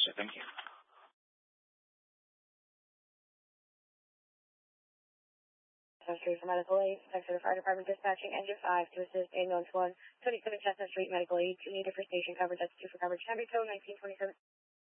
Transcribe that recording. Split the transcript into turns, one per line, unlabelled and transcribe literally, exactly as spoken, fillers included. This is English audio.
sir. Thank you.
Street for medical aid. Texas Fire Department dispatching engine five to assist ambulance one, twenty-seven Chestnut Street medical aid. Two needed for station coverage. That's two for coverage. Chevy Tow nineteen twenty-seven.